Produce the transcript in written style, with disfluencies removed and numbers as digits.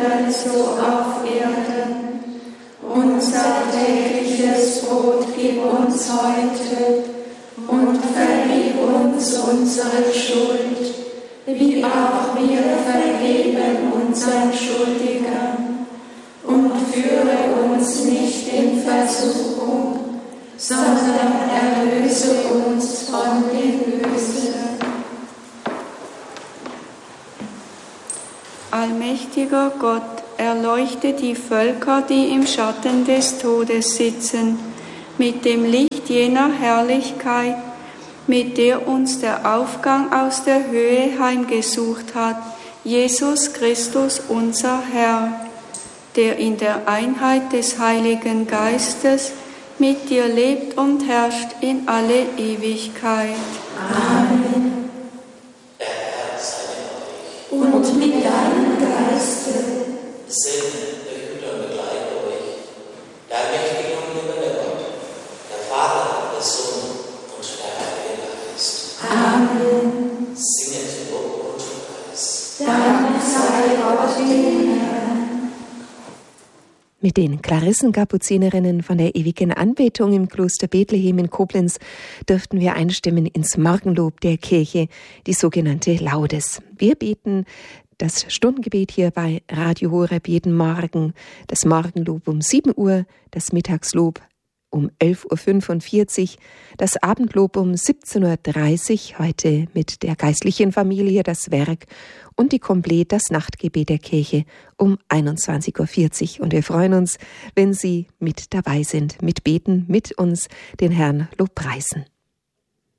Himmel so auf Erden. Unser tägliches Brot gib uns heute und vergib uns unsere Schuld, wie auch wir vergeben unseren Schuldigern. Und führe uns nicht in Versuchung, sondern erlöse uns von dem Bösen. Allmächtiger Gott, erleuchte die Völker, die im Schatten des Todes sitzen, mit dem Licht jener Herrlichkeit, mit der uns der Aufgang aus der Höhe heimgesucht hat, Jesus Christus, unser Herr, der in der Einheit des Heiligen Geistes mit dir lebt und herrscht in alle Ewigkeit. Amen. Und mit deinem Geiste. Segen, behüte und begleite euch, der allmächtige und liebende Gott, der Vater, der Sohn und der Heilige Geist. Amen. Singet Lob und Preis. Dank sei Gott dem Herrn. Mit den Klarissenkapuzinerinnen von der ewigen Anbetung im Kloster Bethlehem in Koblenz dürften wir einstimmen ins Morgenlob der Kirche, die sogenannte Laudes. Wir beten das Stundengebet hier bei Radio Horeb jeden Morgen, das Morgenlob um 7 Uhr, das Mittagslob um 11.45 Uhr, das Abendlob um 17.30 Uhr, heute mit der geistlichen Familie das Werk und die Komplett das Nachtgebet der Kirche um 21.40 Uhr. Und wir freuen uns, wenn Sie mit dabei sind, mitbeten, mit uns den Herrn lobpreisen.